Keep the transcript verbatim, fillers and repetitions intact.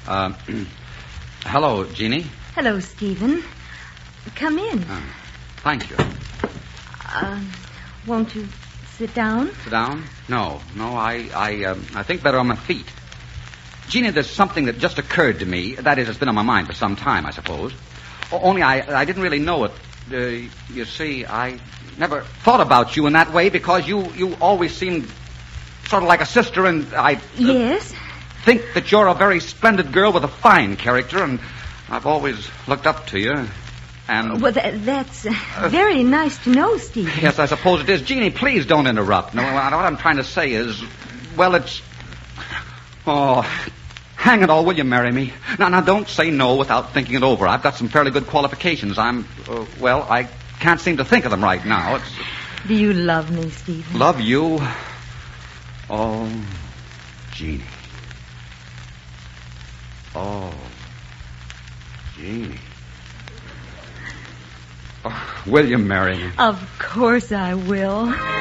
Uh, hello, Jeannie. Hello, Stephen. Come in. Uh, thank you. Uh, won't you sit down? Sit down? No, no, I I, um, I think better on my feet. Jeannie, there's something that just occurred to me. That is, it's been on my mind for some time, I suppose. O- only I, I didn't really know it. Uh, you see, I never thought about you in that way because you, you always seemed sort of like a sister, and I... Uh, yes? think that you're a very splendid girl with a fine character, and I've always looked up to you. And well, th- that's uh, very nice to know, Stephen. Yes, I suppose it is. Jeannie, please don't interrupt. No, what I'm trying to say is, well, it's... Oh, hang it all, will you marry me? Now, now, don't say no without thinking it over. I've got some fairly good qualifications. I'm, uh, well, I can't seem to think of them right now. It's... Do you love me, Stephen? Love you? Oh, Jeannie. Oh, Jeannie. Oh, will you marry me? Of course I will.